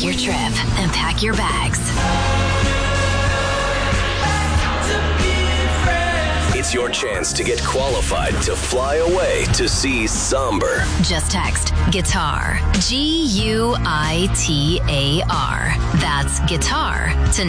Book your trip and pack your bags. It's your chance to get qualified to fly away to see Somber. Just text GUITAR, GUITAR. That's guitar to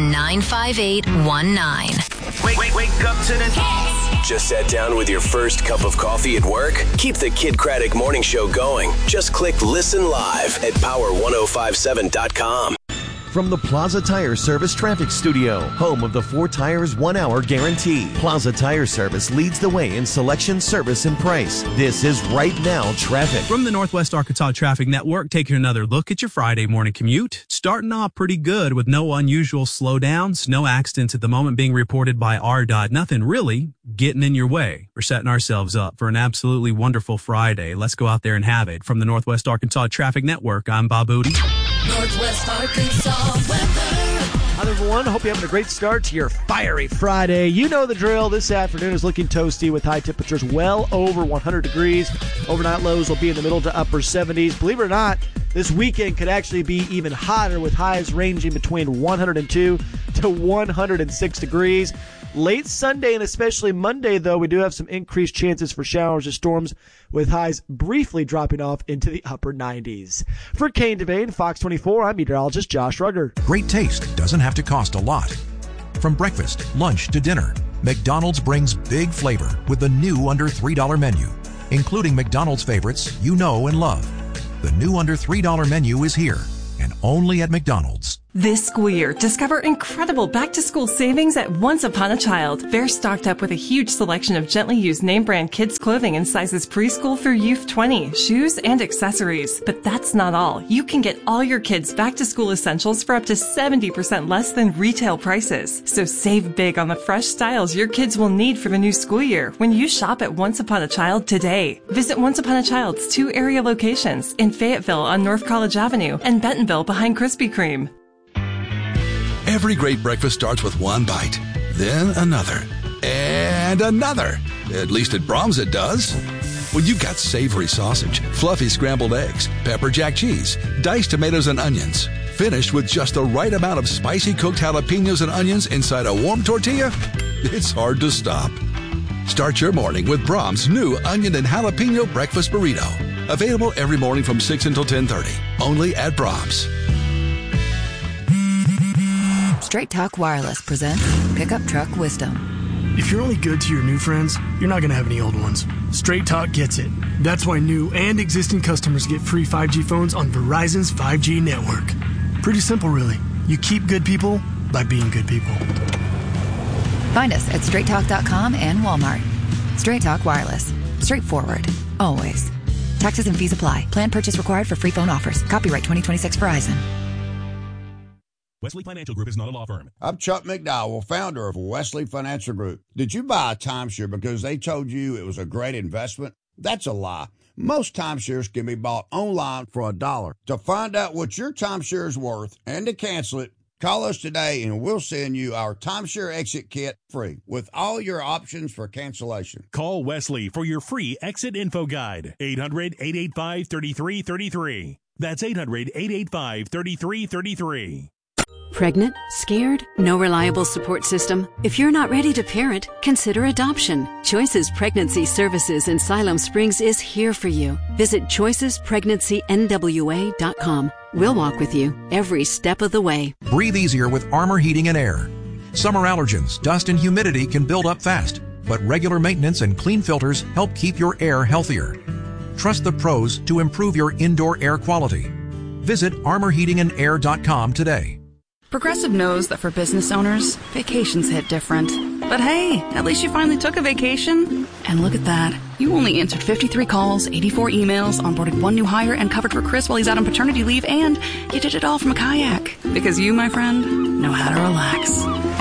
95819. Wake up to the hits. Just sat down with your first cup of coffee at work? Keep the Kid Craddock Morning Show going. Just click Listen Live at power1057.com. From the Plaza Tire Service Traffic Studio, home of the 4 Tires 1 Hour Guarantee. Plaza Tire Service leads the way in selection, service, and price. This is Right Now Traffic. From the Northwest Arkansas Traffic Network, taking another look at your Friday morning commute. Starting off pretty good with no unusual slowdowns. No accidents at the moment being reported by RDOT. Nothing really getting in your way. We're setting ourselves up for an absolutely wonderful Friday. Let's go out there and have it. From the Northwest Arkansas Traffic Network, I'm Bob Booty. Northwest Arkansas weather. Hi, everyone. Hope you're having a great start to your fiery Friday. You know the drill. This afternoon is looking toasty with high temperatures well over 100 degrees. Overnight lows will be in the middle to upper 70s. Believe it or not, this weekend could actually be even hotter with highs ranging between 102 to 106 degrees. Late Sunday and especially Monday, though, we do have some increased chances for showers or storms with highs briefly dropping off into the upper 90s. For Kane Devane, Fox 24, I'm meteorologist Josh Rugger. Great taste doesn't have to cost a lot. From breakfast, lunch to dinner, McDonald's brings big flavor with the new under $3 menu, including McDonald's favorites you know and love. The new under $3 menu is here and only at McDonald's. This school year, discover incredible back-to-school savings at Once Upon a Child. They're stocked up with a huge selection of gently used name-brand kids' clothing in sizes preschool through youth 20, shoes, and accessories. But that's not all. You can get all your kids' back-to-school essentials for up to 70% less than retail prices. So save big on the fresh styles your kids will need for the new school year when you shop at Once Upon a Child today. Visit Once Upon a Child's 2 area locations in Fayetteville on North College Avenue and Bentonville behind Krispy Kreme. Every great breakfast starts with one bite, then another, and another. At least at Brahms it does. When you've got savory sausage, fluffy scrambled eggs, pepper jack cheese, diced tomatoes and onions, finished with just the right amount of spicy cooked jalapenos and onions inside a warm tortilla, it's hard to stop. Start your morning with Brahms' new onion and jalapeno breakfast burrito. Available every morning from 6 until 10:30. Only at Brahms. Straight Talk Wireless presents Pickup Truck Wisdom. If you're only good to your new friends, you're not going to have any old ones. Straight Talk gets it. That's why new and existing customers get free 5G phones on Verizon's 5G network. Pretty simple, really. You keep good people by being good people. Find us at straighttalk.com and Walmart. Straight Talk Wireless. Straightforward. Always. Taxes and fees apply. Plan purchase required for free phone offers. Copyright 2026 Verizon. Wesley Financial Group is not a law firm. I'm Chuck McDowell, founder of Wesley Financial Group. Did you buy a timeshare because they told you it was a great investment? That's a lie. Most timeshares can be bought online for $1. To find out what your timeshare is worth and to cancel it, call us today and we'll send you our timeshare exit kit free with all your options for cancellation. Call Wesley for your free exit info guide. 800-885-3333. That's 800-885-3333. Pregnant? Scared? No reliable support system? If you're not ready to parent, consider adoption. Choices Pregnancy Services in Siloam Springs is here for you. Visit choicespregnancy.nwa.com. We'll walk with you every step of the way. Breathe easier with Armor Heating and Air. Summer allergens, dust, and humidity can build up fast, but regular maintenance and clean filters help keep your air healthier. Trust the pros to improve your indoor air quality. Visit armorheatingandair.com today. Progressive knows that for business owners, vacations hit different. But hey, at least you finally took a vacation. And look at that. You only answered 53 calls, 84 emails, onboarded 1 new hire, and covered for Chris while he's out on paternity leave, and you did it all from a kayak. Because you, my friend, know how to relax.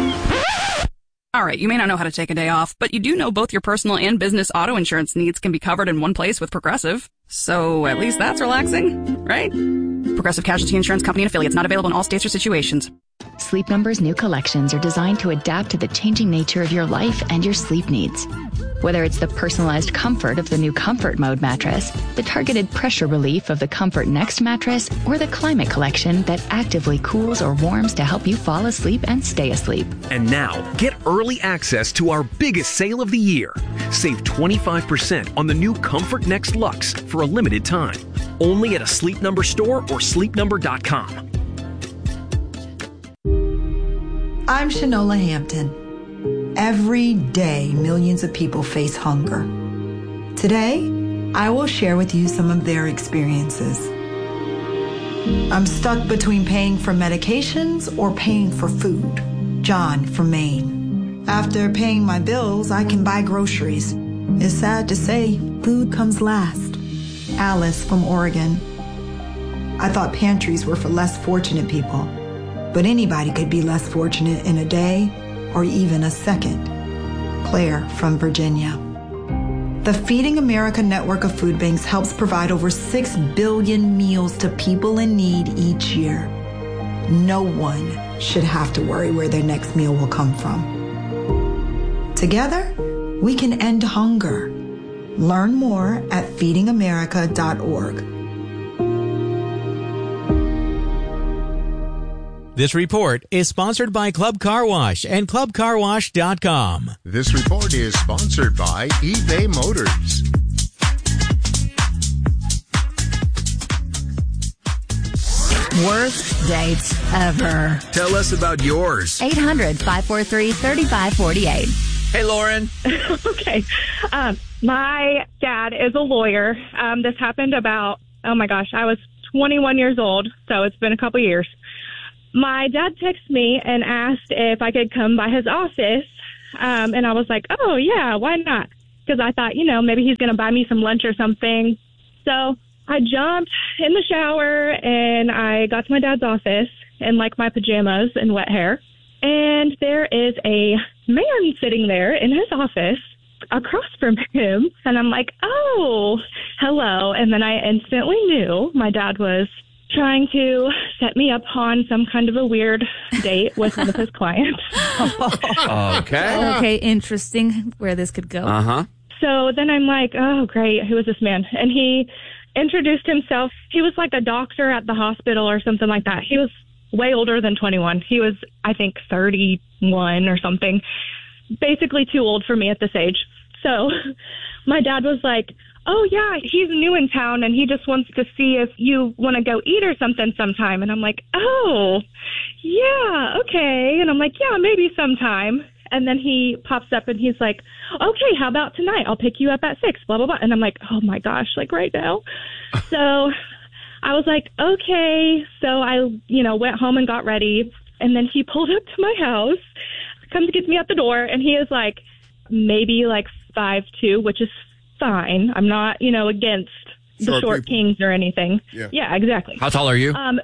All right, you may not know how to take a day off, but you do know both your personal and business auto insurance needs can be covered in one place with Progressive. So at least that's relaxing, right? Progressive Casualty Insurance Company and Affiliates, not available in all states or situations. Sleep Number's new collections are designed to adapt to the changing nature of your life and your sleep needs. Whether it's the personalized comfort of the new Comfort Mode mattress, the targeted pressure relief of the Comfort Next mattress, or the Climate Collection that actively cools or warms to help you fall asleep and stay asleep. And now, get early access to our biggest sale of the year. Save 25% on the new Comfort Next Luxe for a limited time. Only at a Sleep Number store or sleepnumber.com. I'm Shanola Hampton. Every day, millions of people face hunger. Today, I will share with you some of their experiences. I'm stuck between paying for medications or paying for food. John from Maine. After paying my bills, I can buy groceries. It's sad to say, food comes last. Alice from Oregon. I thought pantries were for less fortunate people, but anybody could be less fortunate in a day or even a second. Claire from Virginia. The Feeding America network of food banks helps provide over 6 billion meals to people in need each year. No one should have to worry where their next meal will come from. Together, we can end hunger. Learn more at feedingamerica.org. This report is sponsored by Club Car Wash and ClubCarWash.com. This report is sponsored by eBay Motors. Worst dates ever. Tell us about yours. 800-543-3548. Hey, Lauren. Okay. My dad is a lawyer. This happened about, I was 21 years old, so it's been a couple years. My dad texted me and asked if I could come by his office, and I was like, oh, yeah, why not? Because I thought, maybe he's going to buy me some lunch or something. So I jumped in the shower, and I got to my dad's office in, my pajamas and wet hair, and there is a man sitting there in his office across from him, and I'm like, oh, hello, and then I instantly knew my dad was trying to set me up on some kind of a weird date with one of his clients. Okay, interesting where this could go. Uh-huh. So then I'm like, oh, great, who is this man? And he introduced himself. He was like a doctor at the hospital or something like that. He was way older than 21. He was, I think, 31 or something. Basically too old for me at this age. So my dad was like, oh, yeah, he's new in town, and he just wants to see if you want to go eat or something sometime. And I'm like, oh, yeah, okay. And I'm like, yeah, maybe sometime. And then he pops up, and he's like, okay, how about tonight? I'll pick you up at 6, blah, blah, blah. And I'm like, oh, my gosh, right now. So I was like, okay. So I, went home and got ready. And then he pulled up to my house, comes to get me at the door, and he is maybe 5'2", which is fine. I'm not, against the short kings or anything. Yeah, exactly. How tall are you? I'm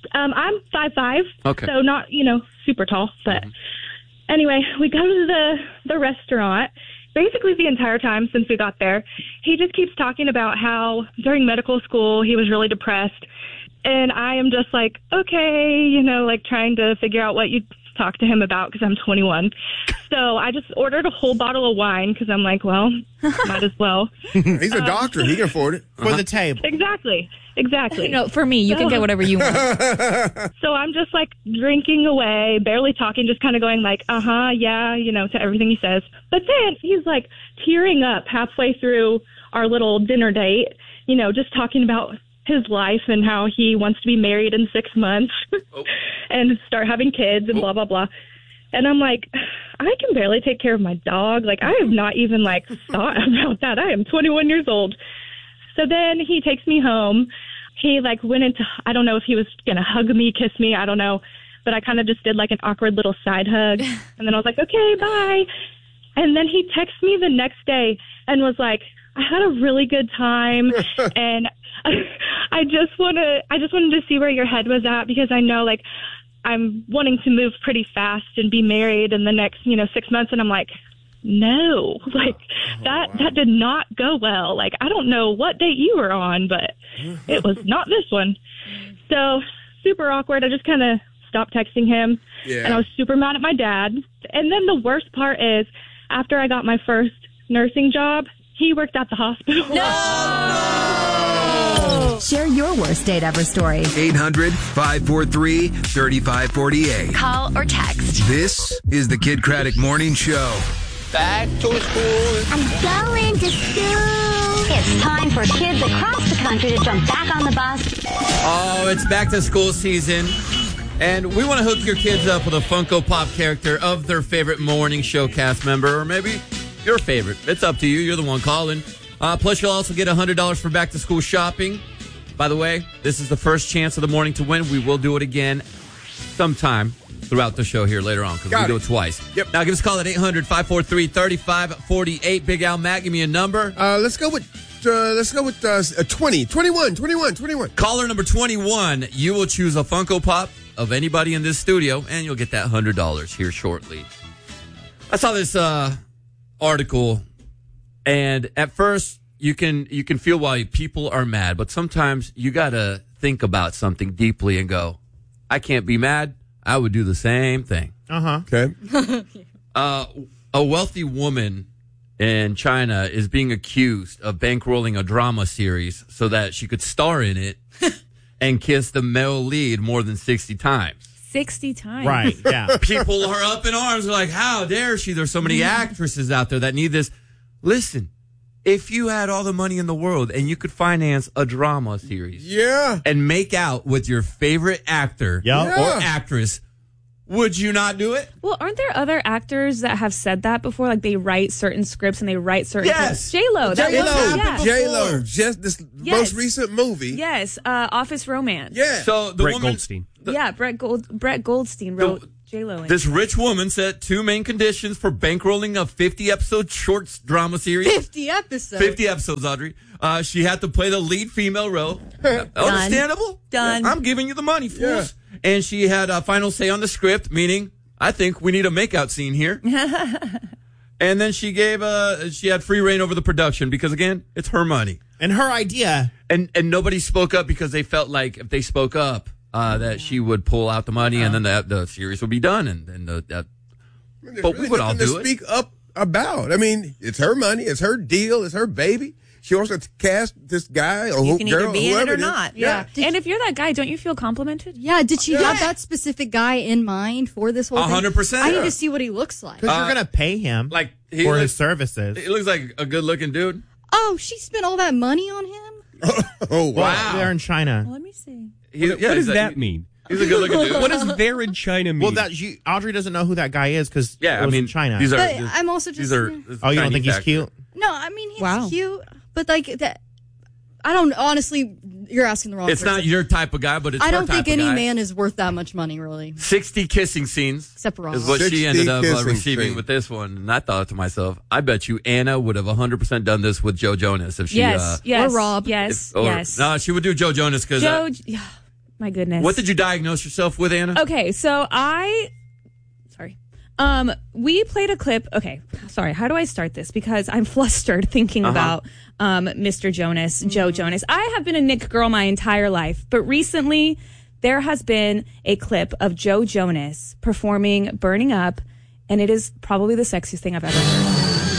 5'5". Okay. So not, super tall. But anyway, we go to the restaurant. Basically the entire time since we got there, he just keeps talking about how during medical school he was really depressed. And I am just like, okay, trying to figure out what you talk to him about because I'm 21. So I just ordered a whole bottle of wine because I'm like, well, might as well. He's a doctor. He can afford it. For the table. Exactly. For me, you can get whatever you want. So I'm just drinking away, barely talking, just kind of going yeah, to everything he says. But then he's tearing up halfway through our little dinner date, just talking about his life and how he wants to be married in 6 months and start having kids and blah, blah, blah. And I'm like, I can barely take care of my dog. I have not even thought about that. I am 21 years old. So then he takes me home. He went into, I don't know if he was going to hug me, kiss me. I don't know. But I kind of just did an awkward little side hug. And then I was like, okay, bye. And then he texted me the next day and was like, I had a really good time. And I just wanted to see where your head was at because I know I'm wanting to move pretty fast and be married in the next 6 months. And I'm like, no, that did not go well. I don't know what date you were on, but it was not this one. So super awkward. I just kind of stopped texting him. Yeah. And I was super mad at my dad. And then the worst part is, after I got my first nursing job, he worked at the hospital. Share your worst date ever story. 800-543-3548. Call or text. This is the Kid Craddock Morning Show. Back to school. I'm going to school. It's time for kids across the country to jump back on the bus. Oh, it's back to school season. And we want to hook your kids up with a Funko Pop character of their favorite morning show cast member, or maybe your favorite. It's up to you. You're the one calling. Plus, you'll also get $100 for back to school shopping. By the way, this is the first chance of the morning to win. We will do it again sometime throughout the show here later on, because we do it twice. Yep. Now, give us a call at 800-543-3548. Big Al Matt, give me a number. Let's go with 20. 21. Caller number 21, you will choose a Funko Pop of anybody in this studio, and you'll get that $100 here shortly. I saw this article, and at first you can feel why people are mad, but sometimes you gotta think about something deeply and go, I can't be mad. I would do the same thing. Okay. A wealthy woman in China is being accused of bankrolling a drama series so that she could star in it and kiss the male lead more than 60 times. 60 times. Right, yeah. People are up in arms. They're like, how dare she? There's so many actresses out there that need this. Listen, if you had all the money in the world and you could finance a drama series and make out with your favorite actor or actress, would you not do it? Well, aren't there other actors that have said that before? Like they write certain scripts and they write certain Yes. J-Lo. J-Lo. Just this most recent movie. Yes. Office Romance. Yeah. So the Brett woman, Goldstein. Brett Goldstein wrote J-Lo. This rich woman set two main conditions for bankrolling a 50-episode short drama series. 50 episodes. 50 episodes, Audrey. She had to play the lead female role. Understandable? Done. I'm giving you the money, fools. And she had a final say on the script, meaning, I think we need a makeout scene here. And then she had free reign over the production because, again, it's her money. And her idea. And nobody spoke up because they felt like if they spoke up, that she would pull out the money and then the series would be done. But we would all do it. Speak up about. I mean, it's her money. It's her deal. It's her baby. She wants to cast this guy or You can girl, either be in it whoever or is. not. Yeah. And if you're that guy, don't you feel complimented? Yeah. Did she have that specific guy in mind for this whole thing? 100%. I need to see what he looks like. Because you're going to pay him for his services. He looks like a good-looking dude. Oh, she spent all that money on him? Oh, wow. Well, they're in China. Let me see. What does that mean? He's a good-looking dude. What does "they're in China" mean? Well, Audrey doesn't know who that guy is because in China. These are. But I'm also just. Oh, you don't think he's cute? No, I mean he's cute, but like that. I don't honestly. You're asking the wrong. It's person. not your type of guy, but it's I her don't type think of any guy. man is worth that much money, really. 60 kissing scenes Except for is what 60 she ended up kissing receiving scenes. with this one. And I thought to myself, I bet you Anna would have 100% done this with Joe Jonas if she. Yes. Or Rob. Yes. Yes. No, she would do Joe Jonas because. My goodness. What did you diagnose yourself with, Anna? Okay, so we played a clip. Okay, sorry. How do I start this? Because I'm flustered thinking about Mr. Jonas, Joe Jonas. I have been a Nick girl my entire life, but recently there has been a clip of Joe Jonas performing "Burning Up," and it is probably the sexiest thing I've ever heard.